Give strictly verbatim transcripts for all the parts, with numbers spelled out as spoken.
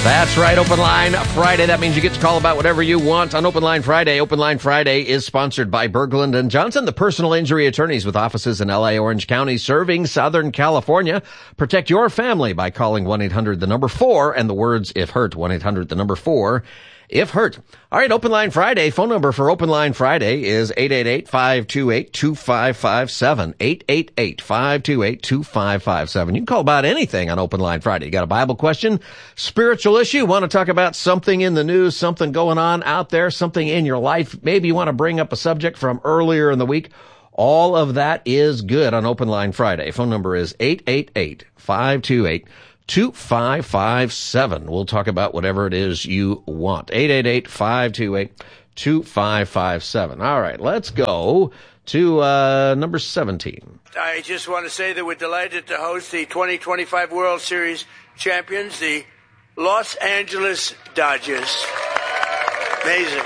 That's right, Open Line Friday. That means you get to call about whatever you want on Open Line Friday. Open Line Friday is sponsored by Berglund and Johnson, the personal injury attorneys with offices in L A, Orange County, serving Southern California. Protect your family by calling one eight hundred the number four and the words if hurt. one eight hundred the number four. If hurt. All right, Open Line Friday. Phone number for Open Line Friday is eight eight eight, five two eight, two five five seven. eight eight eight, five two eight, two five five seven. You can call about anything on Open Line Friday. You got a Bible question, spiritual issue, want to talk about something in the news, something going on out there, something in your life. Maybe you want to bring up a subject from earlier in the week. All of that is good on Open Line Friday. Phone number is eight eight eight, five two eight, two five five seven. We'll talk about whatever it is you want. eight eight eight, five two eight, two five five seven. All right, let's go to uh number seventeen. I just want to say that we're delighted to host the twenty twenty-five World Series champions, the Los Angeles Dodgers. Amazing.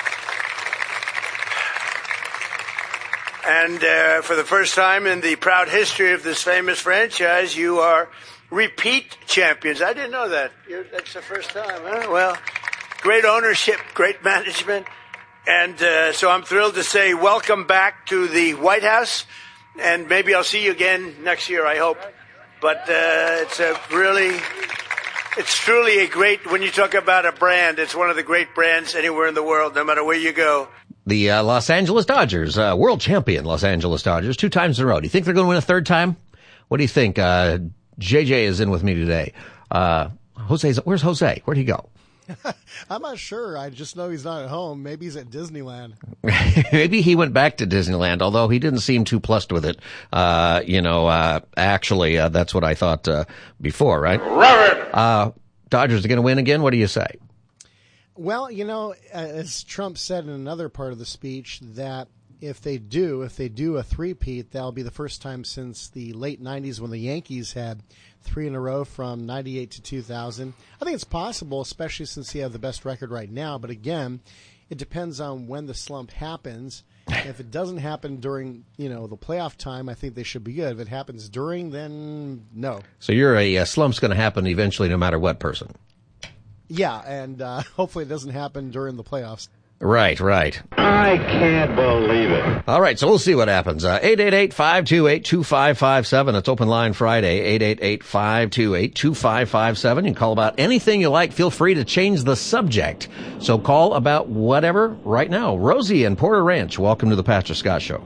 And uh, for the first time in the proud history of this famous franchise, you are repeat champions. I didn't know that. You're, that's the first time, huh? Well, great ownership, great management. And uh, so I'm thrilled to say welcome back to the White House. And maybe I'll see you again next year, I hope. But uh, it's a really, it's truly a great, when you talk about a brand, it's one of the great brands anywhere in the world, no matter where you go. The uh, Los Angeles Dodgers, uh, world champion Los Angeles Dodgers, two times in a row. Do you think they're going to win a third time? What do you think? Uh, J J is in with me today. Uh, Jose's, where's Jose? Where'd he go? I'm not sure. I just know he's not at home. Maybe he's at Disneyland. Maybe he went back to Disneyland, although he didn't seem too plussed with it. Uh, you know, uh, actually, uh, that's what I thought, uh, before, right? Uh, Dodgers are going to win again. What do you say? Well, you know, as Trump said in another part of the speech, that if they do, if they do a three-peat, that'll be the first time since the late nineties when the Yankees had three in a row from ninety-eight to two thousand. I think it's possible, especially since they have the best record right now. But again, it depends on when the slump happens. If it doesn't happen during, you know, the playoff time, I think they should be good. If it happens during, then no. So you're a, a slump's going to happen eventually no matter what person. Yeah, and uh, hopefully it doesn't happen during the playoffs. Right, right. I can't believe it. All right, so we'll see what happens. Uh, eight eight eight, five two eight, two five five seven. It's Open Line Friday, eight eight eight, five two eight, two five five seven. You can call about anything you like. Feel free to change the subject. So call about whatever right now. Rosie in Porter Ranch, welcome to the Pastor Scott Show.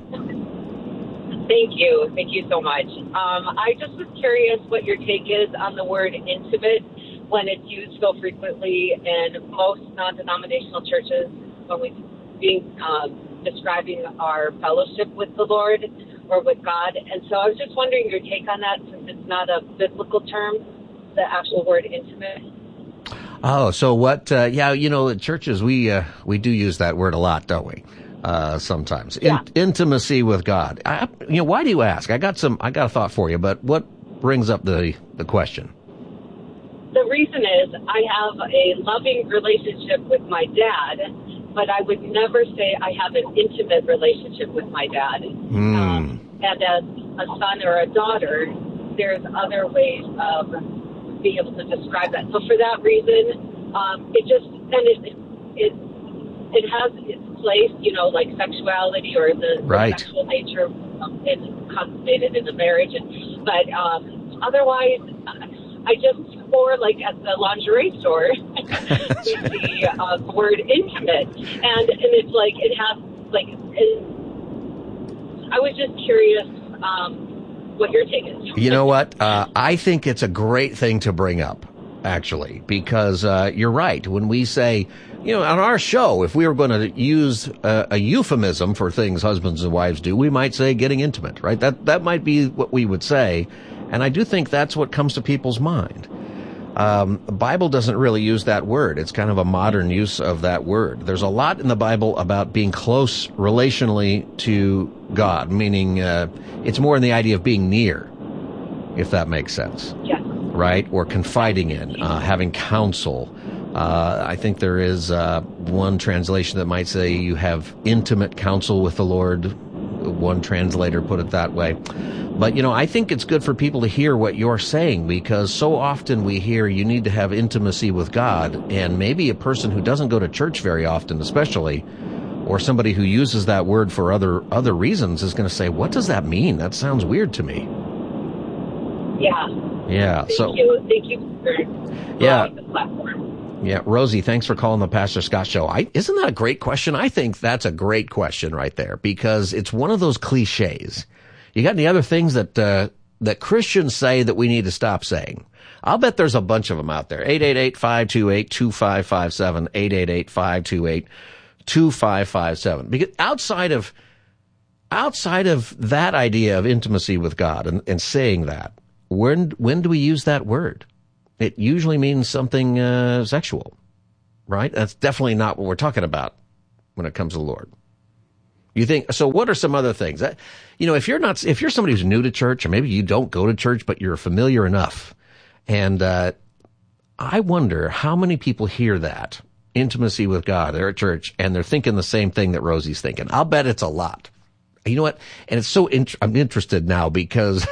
Thank you. Thank you so much. Um, I just was curious what your take is on the word intimate when it's used so frequently in most non-denominational churches when we being um, describing our fellowship with the Lord or with God. And so I was just wondering your take on that, since it's not a biblical term, the actual word intimate. Oh, so what? Uh, yeah, you know, at churches we uh, we do use that word a lot, don't we? Uh, sometimes yeah. In- intimacy with God. I, you know, why do you ask? I got some. I got a thought for you, but what brings up the the question? The reason is I have a loving relationship with my dad, but I would never say I have an intimate relationship with my dad. Mm. Um, and as a son or a daughter, there's other ways of being able to describe that. So for that reason, um, it just, and it, it, it has its place, you know, like sexuality or the, right. the sexual nature um, is consummated in the marriage. And, but um, otherwise, I just, or like at the lingerie store, we see uh, the word intimate, and and it's like it has like. It, I was just curious um, what your take is. You know what? Uh, I think it's a great thing to bring up, actually, because uh, you're right. When we say, you know, on our show, if we were going to use a, a euphemism for things husbands and wives do, we might say getting intimate, right? That that might be what we would say. And I do think that's what comes to people's mind. Um, the Bible doesn't really use that word. It's kind of a modern use of that word. There's a lot in the Bible about being close relationally to God, meaning uh, it's more in the idea of being near, if that makes sense. Yeah. Right? Or confiding in, uh, having counsel. Uh, I think there is uh, one translation that might say you have intimate counsel with the Lord. one translator put it that way. But, you know, I think it's good for people to hear what you're saying, because so often we hear you need to have intimacy with God, and maybe a person who doesn't go to church very often, especially, or somebody who uses that word for other other reasons is going to say, what does that mean? That sounds weird to me. Yeah. Yeah. Thank so, you. Thank you for yeah. the platform. Yeah. Rosie, thanks for calling the Pastor Scott Show. I, isn't that a great question? I think that's a great question right there, because it's one of those cliches. You got any other things that, uh, that Christians say that we need to stop saying? I'll bet there's a bunch of them out there. eight eight eight, five two eight, two five five seven, eight eight eight, five two eight, two five five seven. Because outside of, outside of that idea of intimacy with God and, and saying that, when, when do we use that word? It usually means something, uh, sexual, right? That's definitely not what we're talking about when it comes to the Lord. You think, so what are some other things that, you know, if you're not, if you're somebody who's new to church, or maybe you don't go to church, but you're familiar enough, and, uh, I wonder how many people hear that intimacy with God, they're at church, and they're thinking the same thing that Rosie's thinking. I'll bet it's a lot. You know what? And it's so, int- I'm interested now, because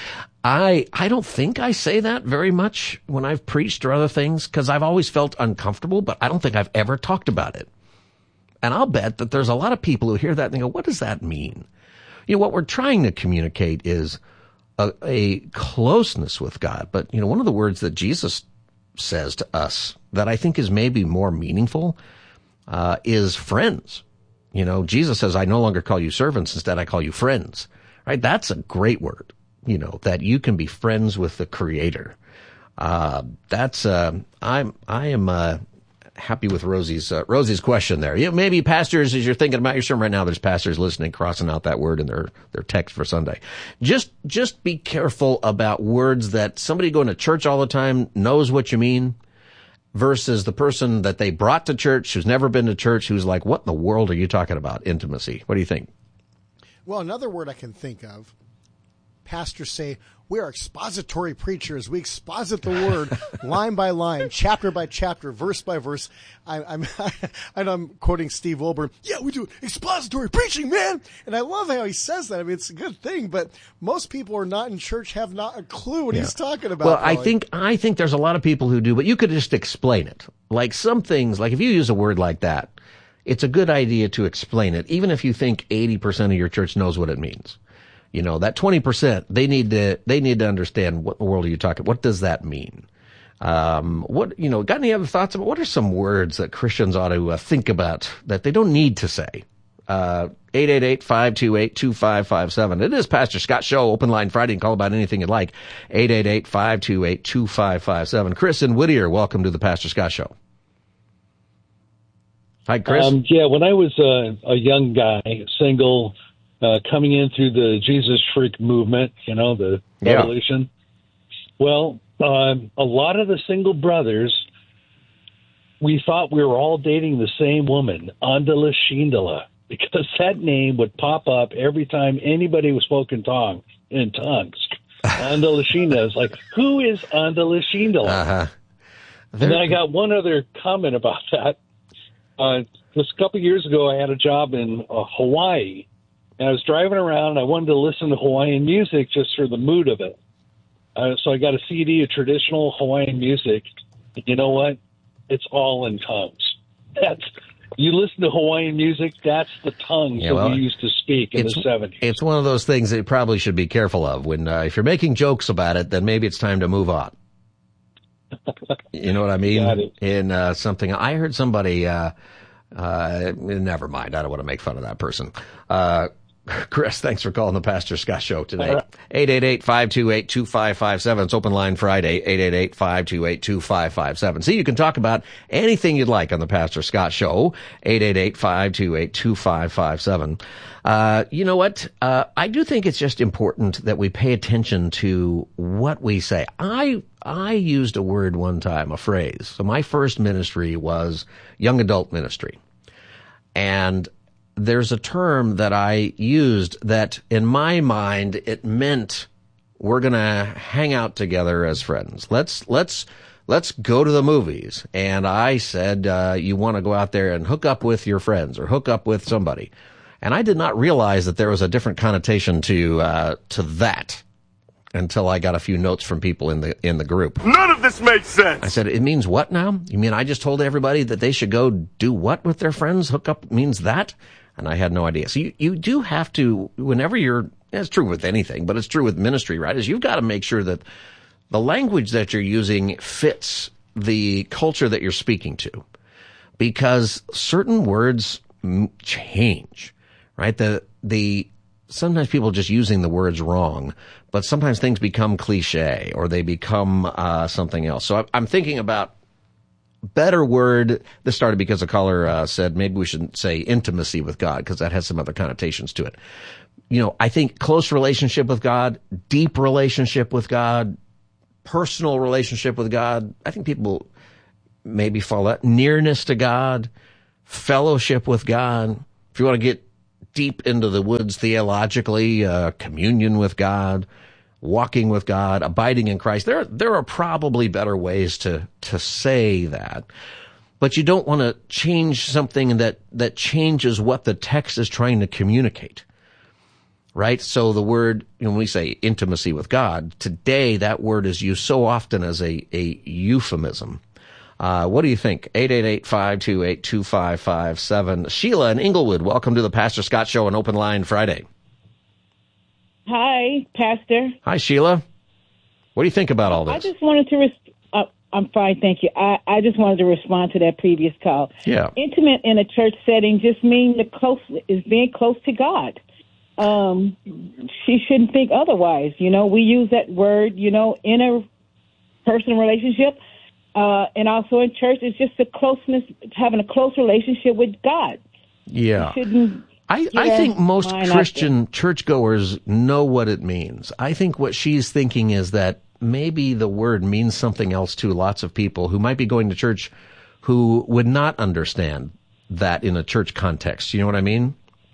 I, I don't think I say that very much when I've preached or other things, because I've always felt uncomfortable, but I don't think I've ever talked about it. And I'll bet that there's a lot of people who hear that and they go, what does that mean? You know, what we're trying to communicate is a, a closeness with God. But, you know, one of the words that Jesus says to us that I think is maybe more meaningful, uh, is friends. You know, Jesus says, I no longer call you servants, instead I call you friends, right? That's a great word, you know, that you can be friends with the Creator. Uh, that's, uh, I'm, I am, uh, happy with Rosie's, uh, Rosie's question there. You know, maybe pastors, as you're thinking about your sermon right now, there's pastors listening, crossing out that word in their, their text for Sunday. Just, just be careful about words that somebody going to church all the time knows what you mean, versus the person that they brought to church who's never been to church, who's like, what in the world are you talking about? Intimacy. What do you think? Well, another word I can think of, pastors say, we are expository preachers. We exposit the word line by line, chapter by chapter, verse by verse. I, I'm, and I'm quoting Steve Wilburn. Yeah, we do expository preaching, man. And I love how he says that. I mean, it's a good thing, but most people are not in church, have not a clue what yeah. he's talking about. Well, probably. I think, I think there's a lot of people who do, but you could just explain it. Like some things, like if you use a word like that, it's a good idea to explain it, even if you think eighty percent of your church knows what it means. You know, that twenty percent, they need to, they need to understand what in the world are you talking, what does that mean? Um, what, you know, got any other thoughts about what are some words that Christians ought to uh, think about that they don't need to say? Uh, eight eight eight, five two eight, two five five seven. It is Pastor Scott Show, Open Line Friday, and call about anything you'd like. eight eight eight, five two eight, two five five seven. Chris in Whittier, welcome to the Pastor Scott Show. Hi, Chris. Um, yeah, when I was uh, a young guy, single, Uh, coming in through the Jesus Freak movement, you know, the yeah. revolution. Well, um, a lot of the single brothers, we thought we were all dating the same woman, Andala Shindala, because that name would pop up every time anybody was spoken tongue in tongues. Andala Shindala is like, who is Andala Shindala? Uh-huh. And then I got one other comment about that. Uh, just a couple of years ago, I had a job in uh, Hawaii. And I was driving around, and I wanted to listen to Hawaiian music just for the mood of it. Uh, so I got a C D of traditional Hawaiian music. And you know what? It's all in tongues. That's you listen to Hawaiian music, that's the tongues yeah, well, that we used to speak in the seventies. It's one of those things that you probably should be careful of. When uh, if you're making jokes about it, then maybe it's time to move on. You know what I mean? In uh, something, I heard somebody, uh, uh, never mind, I don't want to make fun of that person. Uh, Chris, thanks for calling the Pastor Scott Show today. eight eight eight, five two eight, two five five seven. It's Open Line Friday, eight eight eight, five two eight, two five five seven. See, you can talk about anything you'd like on the Pastor Scott Show, eight eight eight, five two eight, two five five seven. Uh, you know what? Uh, I do think it's just important that we pay attention to what we say. I, I used a word one time, a phrase. So my first ministry was young adult ministry. And there's a term that I used that in my mind, it meant we're going to hang out together as friends. Let's, let's, let's go to the movies. And I said, uh, you want to go out there and hook up with your friends or hook up with somebody. And I did not realize that there was a different connotation to uh, to that until I got a few notes from people in the in the group. None of this makes sense. I said, it means what now? You mean I just told everybody that they should go do what with their friends? Hook up means that? And I had no idea. So you, you do have to, whenever you're, it's true with anything, but it's true with ministry, right? Is you've got to make sure that the language that you're using fits the culture that you're speaking to. Because certain words change, right? The, the, sometimes people are just using the words wrong, but sometimes things become cliche or they become, uh, something else. So I'm thinking about better word. This started because a caller, uh, said maybe we shouldn't say intimacy with God because that has some other connotations to it. You know, I think close relationship with God, deep relationship with God, personal relationship with God. I think people maybe fall that nearness to God, fellowship with God. If you want to get deep into the woods theologically, uh, communion with God, walking with God, abiding in Christ. There, there are probably better ways to, to say that. But you don't want to change something that, that changes what the text is trying to communicate. Right? So the word, you know, when we say intimacy with God, today that word is used so often as a, a euphemism. Uh, what do you think? eight eight eight, five two eight, two five five seven. Sheila in Inglewood, welcome to the Pastor Scott Show on Open Line Friday. Hi, Pastor. Hi, Sheila. What do you think about all this? I just wanted to, res- uh, I'm fine, thank you. I, I just wanted to respond to that previous call. Yeah. Intimate in a church setting just means the close is being close to God. Um, she shouldn't think otherwise. You know, we use that word, you know, in a personal relationship. Uh, and also in church, it's just a closeness, having a close relationship with God. Yeah. You shouldn't I, I think most Christian churchgoers know what it means. I think what she's thinking is that maybe the word means something else to lots of people who might be going to church who would not understand that in a church context. You know what I mean?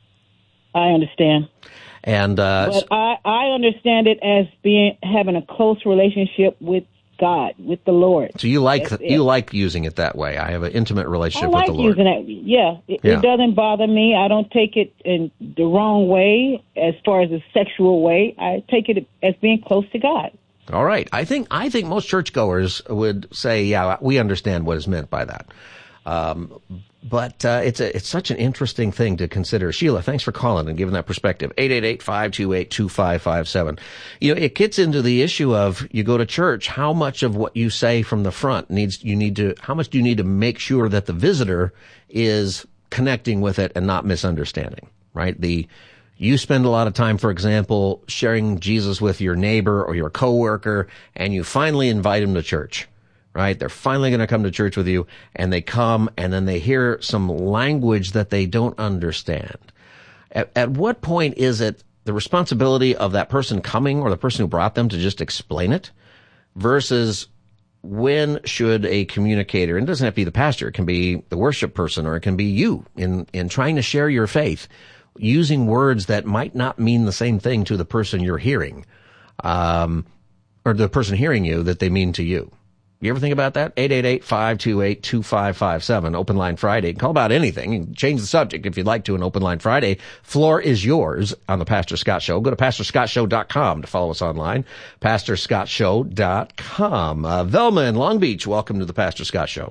I understand. And, uh, but I, I understand it as being, having a close relationship with God, with the Lord. So you like That's you it. like using it that way. I have an intimate relationship I like with the Lord. using it. Yeah. It, yeah. It doesn't bother me. I don't take it in the wrong way as far as a sexual way. I take it as being close to God. All right. I think I think most churchgoers would say, yeah, we understand what is meant by that. Um, but uh, it's a, it's such an interesting thing to consider. Sheila, thanks for calling and giving that perspective. eight eight eight, five two eight, two five five seven. You know, it gets into the issue of you go to church, how much of what you say from the front needs, you need to, how much do you need to make sure that the visitor is connecting with it and not misunderstanding, right? The, you spend a lot of time, for example, sharing Jesus with your neighbor or your coworker, and you finally invite him to church. Right? They're finally going to come to church with you, and they come and then they hear some language that they don't understand. At, at what point is it the responsibility of that person coming or the person who brought them to just explain it versus when should a communicator, and it doesn't have to be the pastor, it can be the worship person or it can be you in, in trying to share your faith, using words that might not mean the same thing to the person you're hearing, um, or the person hearing you that they mean to you. You ever think about that? eight eight eight, five two eight, two five five seven, Open Line Friday. Call about anything. You can change the subject if you'd like to, an Open Line Friday. Floor is yours on the Pastor Scott Show. Go to pastor scott show dot com to follow us online. pastor scott show dot com. Uh, Velma in Long Beach, welcome to the Pastor Scott Show.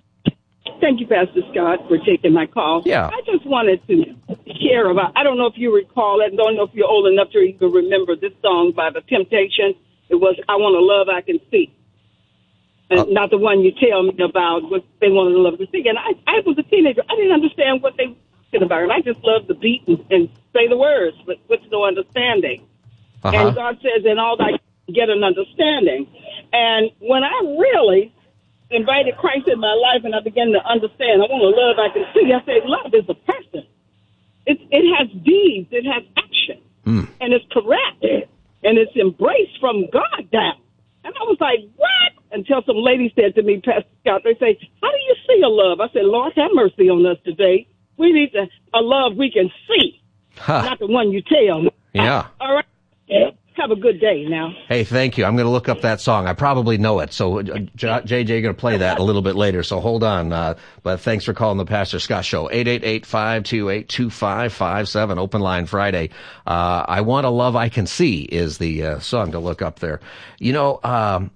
Thank you, Pastor Scott, for taking my call. Yeah. I just wanted to share about, I don't know if you recall it, don't know if you're old enough to even remember this song by The Temptations. It was, I Want a Love I Can See. And uh, not the one you tell me about what they wanted to love to see. And I, I was a teenager. I didn't understand what they were talking about. And I just loved the beat and, and say the words, but with no understanding. Uh-huh. And God says, in all that get an understanding. And when I really invited Christ in my life and I began to understand, I want to love I can see, I said, love is a person. It, it has deeds. It has action. Mm. And it's correct. And it's embraced from God down. And I was like, what? Until some lady said to me, Pastor Scott, they say, how do you see a love? I said, Lord, have mercy on us today. We need to, a love we can see, huh. not the one you tell me. Yeah. I, all right. Have a good day now. Hey, thank you. I'm going to look up that song. I probably know it. So uh, J J going to play that a little bit later. So hold on. Uh, but thanks for calling the Pastor Scott Show. eight eight eight, five two eight, two five five seven. Open line Friday. Uh, I Want a Love I Can See is the uh, song to look up there. You know, um,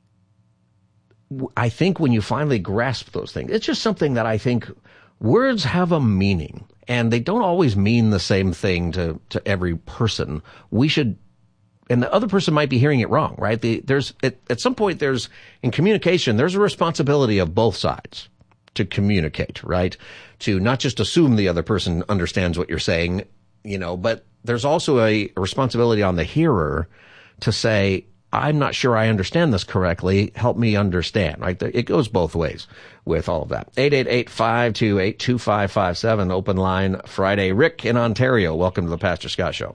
I think when you finally grasp those things, it's just something that I think words have a meaning, and they don't always mean the same thing to, to every person. We should, and the other person might be hearing it wrong, right? The, there's, at, at some point there's, in communication, there's a responsibility of both sides to communicate, right? To not just assume the other person understands what you're saying, you know, but there's also a responsibility on the hearer to say, I'm not sure I understand this correctly. Help me understand, right? It goes both ways with all of that. eight eight eight, five two eight, two five five seven, open line Friday. Rick in Ontario, welcome to the Pastor Scott Show.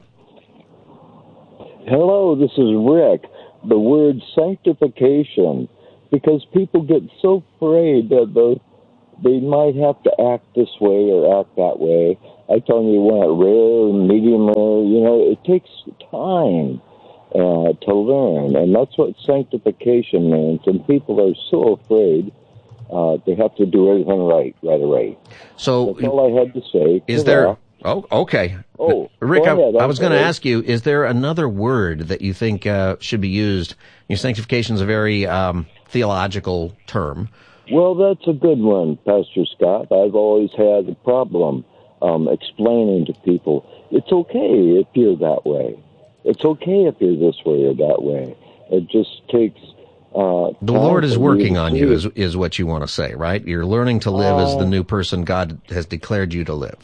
Hello, this is Rick. The word sanctification, because people get so afraid that the, they might have to act this way or act that way. I tell them you want it rare, medium rare. You know, it takes time uh, to learn, and that's what sanctification means. And people are so afraid uh, they have to do everything right, right away. So that's all I had to say. Is there? Oh, okay. Oh, Rick, I, ahead, I was going to ahead. ask you, is there another word that you think uh, should be used? You know, sanctification is a very um, theological term. Well, that's a good one, Pastor Scott. I've always had a problem um, explaining to people, it's okay if you're that way. It's okay if you're this way or that way. It just takes... Uh, the Lord is working on you, is, is what you want to say, right? You're learning to live uh, as the new person God has declared you to live.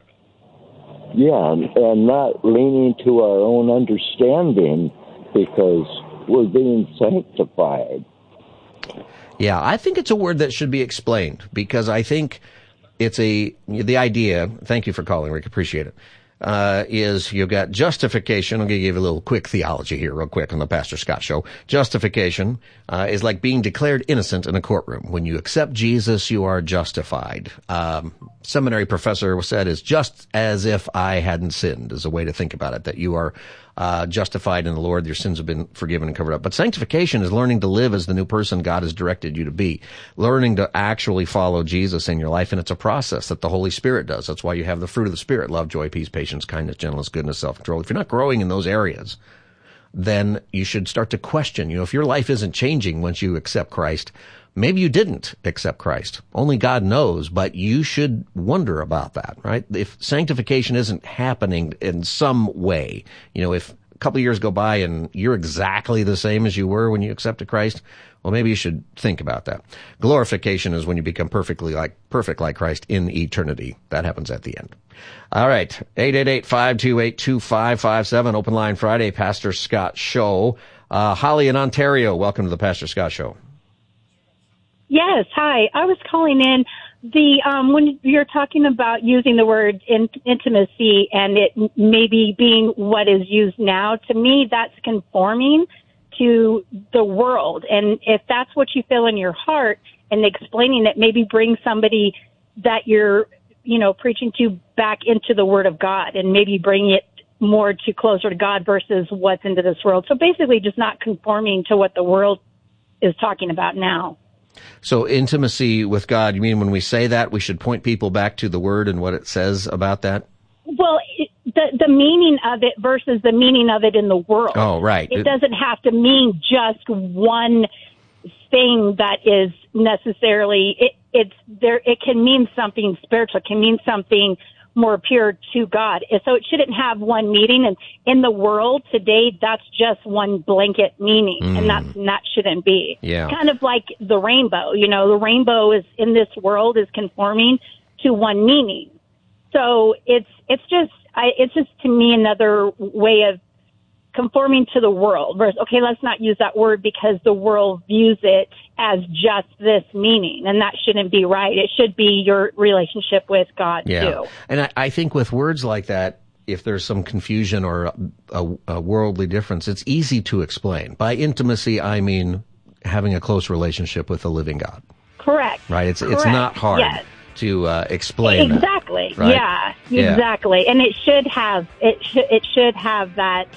Yeah, and, and not leaning to our own understanding because we're being sanctified. Yeah, I think it's a word that should be explained because I think it's a, the idea, thank you for calling, Rick, appreciate it, uh, is you've got justification. I'm going to give you a little quick theology here real quick on the Pastor Scott Show. Justification uh, is like being declared innocent in a courtroom. When you accept Jesus, you are justified. Um, seminary professor said is just as if I hadn't sinned is a way to think about it, that you are uh, justified in the Lord. Your sins have been forgiven and covered up. But sanctification is learning to live as the new person God has directed you to be, learning to actually follow Jesus in your life. And it's a process that the Holy Spirit does. That's why you have the fruit of the Spirit, love, joy, peace, patience, kindness, gentleness, goodness, self-control. If you're not growing in those areas, then you should start to question, you know, if your life isn't changing once you accept Christ, maybe you didn't accept Christ. Only God knows, but you should wonder about that, right? If sanctification isn't happening in some way, you know, if a couple of years go by and you're exactly the same as you were when you accepted Christ, well, maybe you should think about that. Glorification is when you become perfectly like, perfect like Christ in eternity. That happens at the end. All right. eight eight eight, five two eight, two five five seven. Open line Friday, Pastor Scott Show. Uh, Holly in Ontario, welcome to the Pastor Scott Show. Yes. Hi. I was calling in the, um, when you're talking about using the word in, intimacy and it maybe being what is used now, to me, that's conforming to the world. And if that's what you feel in your heart and explaining it, maybe bring somebody that you're, you know, preaching to back into the Word of God and maybe bring it more to closer to God versus what's into this world. So basically just not conforming to what the world is talking about now. So intimacy with God, you mean when we say that, we should point people back to the Word and what it says about that? Well, it, the the meaning of it versus the meaning of it in the world. Oh, right. It, it doesn't have to mean just one thing that is necessarily, it, it's there. It can mean something spiritual. It can mean something more pure to God. So it shouldn't have one meaning. And in the world today, that's just one blanket meaning, mm. and that's, and that shouldn't be. Yeah. Kind of like the rainbow. You know, the rainbow is in this world is conforming to one meaning. So it's it's just I, it's just to me another way of conforming to the world. Versus, okay, let's not use that word because the world views it as just this meaning, and that shouldn't be right. It should be your relationship with God yeah. too. And I, I think with words like that, if there's some confusion or a, a, a worldly difference, it's easy to explain. By intimacy, I mean having a close relationship with the living God. Correct. Right. It's Correct. it's not hard. Yes. To uh, explain exactly, that, right? yeah, yeah, exactly, and it should have it should it should have that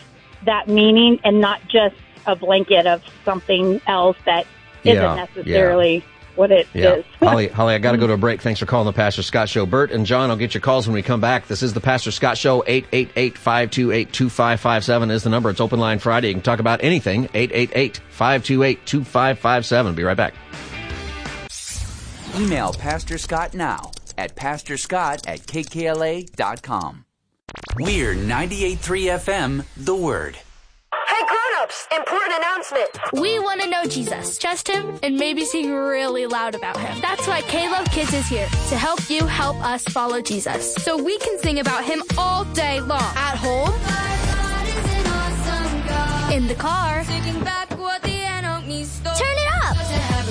that meaning and not just a blanket of something else that isn't Yeah, necessarily yeah. what it Yeah. is. Holly, Holly, I got to go to a break. Thanks for calling the Pastor Scott Show. Bert and John, I'll get your calls when we come back. This is the Pastor Scott Show. eight eight eight, five two eight, two five five seven is the number. It's Open Line Friday. You can talk about anything. eight eight eight, five two eight, two five five seven. Be right back. Email Pastor Scott now at pastor scott at k k l a dot com. We're ninety-eight point three F M, The Word. Hey grown-ups, important announcement. We want to know Jesus, trust him, and maybe sing really loud about him. That's why K-Love Kids is here, to help you help us follow Jesus. So we can sing about him all day long. At home, awesome in the car, back what the enemy stole. Turn it up.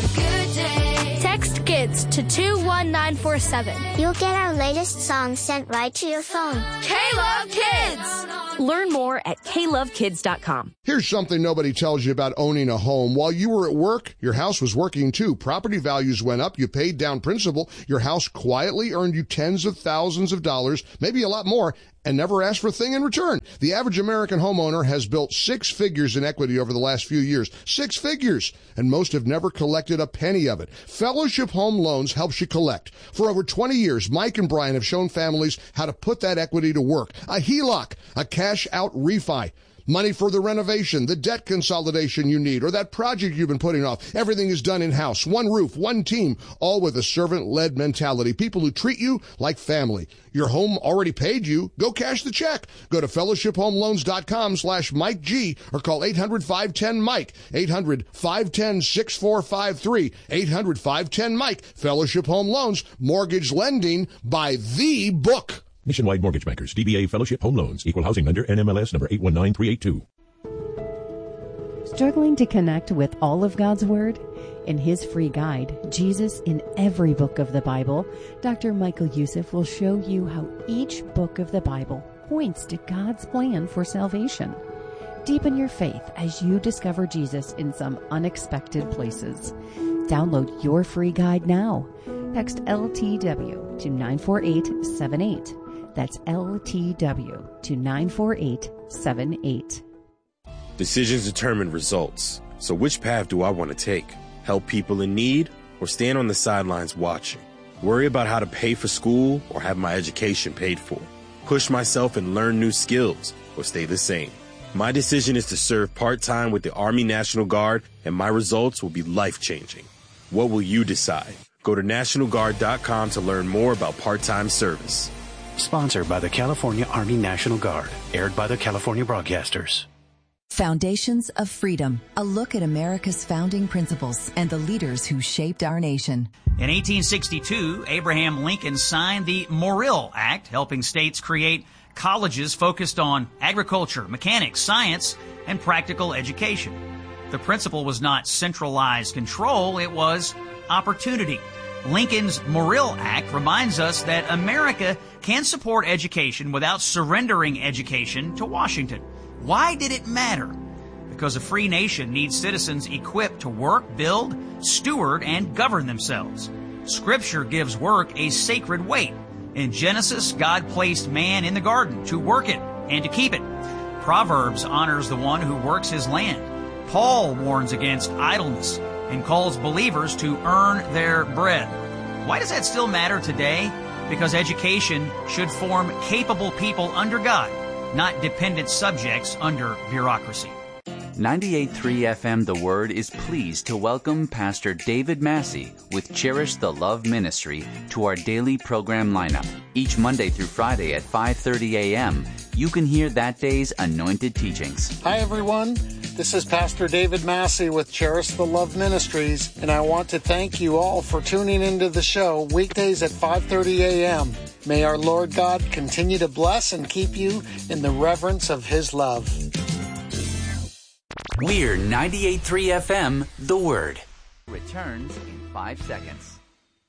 Text KIDS to two one nine four seven. You'll get our latest song sent right to your phone. K-Love Kids! Learn more at k love kids dot com. Here's something nobody tells you about owning a home. While you were at work, your house was working too. Property values went up. You paid down principal. Your house quietly earned you tens of thousands of dollars, maybe a lot more, and never asked for a thing in return. The average American homeowner has built six figures in equity over the last few years. Six figures! And most have never collected a penny of it. Fellowship Home Loans helps you collect. For over twenty years, Mike and Brian have shown families how to put that equity to work. A H E L O C, a cash-out refi. Money for the renovation, the debt consolidation you need, or that project you've been putting off. Everything is done in-house. One roof, one team, all with a servant-led mentality. People who treat you like family. Your home already paid you. Go cash the check. Go to fellowship home loans dot com slash Mike G or call eight hundred, five one zero, Mike. eight hundred, five one zero, six four five three. eight hundred, five one zero, Mike. Fellowship Home Loans. Mortgage lending by the book. Nationwide Mortgage Bankers, D B A Fellowship Home Loans, Equal Housing Lender, N M L S number eight one nine three eight two. Struggling to connect with all of God's Word? In his free guide, Jesus in Every Book of the Bible, Doctor Michael Youssef will show you how each book of the Bible points to God's plan for salvation. Deepen your faith as you discover Jesus in some unexpected places. Download your free guide now. Text L T W to nine four eight seven eight. That's L T W to nine four eight seven eight. Decisions determine results. So which path do I want to take? Help people in need or stand on the sidelines watching? Worry about how to pay for school or have my education paid for? Push myself and learn new skills or stay the same? My decision is to serve part-time with the Army National Guard, and my results will be life-changing. What will you decide? Go to national guard dot com to learn more about part-time service. Sponsored by the California Army National Guard. Aired by the California Broadcasters. Foundations of Freedom. A look at America's founding principles and the leaders who shaped our nation. In eighteen sixty-two, Abraham Lincoln signed the Morrill Act, helping states create colleges focused on agriculture, mechanics, science, and practical education. The principle was not centralized control, it was opportunity. Lincoln's Morrill Act reminds us that America can support education without surrendering education to Washington. Why did it matter? Because a free nation needs citizens equipped to work, build, steward, and govern themselves. Scripture gives work a sacred weight. In Genesis, God placed man in the garden to work it and to keep it. Proverbs honors the one who works his land. Paul warns against idleness and calls believers to earn their bread. Why does that still matter today? Because education should form capable people under God, not dependent subjects under bureaucracy. ninety-eight point three F M The Word is pleased to welcome Pastor David Massey with Cherish the Love Ministry to our daily program lineup. Each Monday through Friday at five thirty a.m., you can hear that day's anointed teachings. Hi, everyone. This is Pastor David Massey with Cherish the Love Ministries, and I want to thank you all for tuning into the show weekdays at five thirty a.m. May our Lord God continue to bless and keep you in the reverence of His love. We're ninety-eight point three F M, The Word. Returns in five seconds.